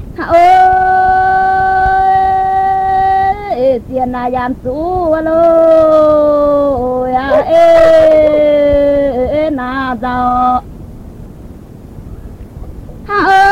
ơi tiền là giảm số alo à ê na giàu ơi